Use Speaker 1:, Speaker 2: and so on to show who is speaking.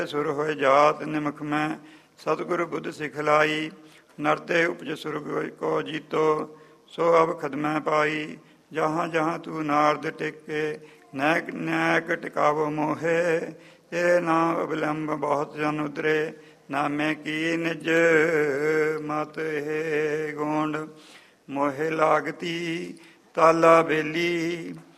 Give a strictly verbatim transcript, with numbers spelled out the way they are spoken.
Speaker 1: ਸੁਰ ਹੋਏ ਜਾਤ ਨਿਮਖ ਮੈਂ ਸਤਿਗੁਰ ਬੁੱਧ ਸਿਖਲਾਈ। ਨਰਤੇ ਉਪਜ ਸੁਰਗ ਕੋ ਜੀਤੋ ਸੋ ਅਬ ਖਦਮੈ ਪਾਈ। ਜਹਾਂ ਜਹਾਂ ਤੂੰ ਨਾਰਦ ਟੇਕੇ ਨੈਕ ਨੈਕ ਟਿਕਾਵੋ ਮੋਹੇ। ਇਹ ਨਾ ਅਬਲੰਬ ਬਹੁਤ ਜਨ ਉਦਰੇ ਨਾਮੇ ਕੀ ਨਿਜ ਮਤ ਹੈ ਗੋਂਡ। ਮੋਹੇ ਲਾਗਤੀ ਤਾਲਾ ਬੇਲੀ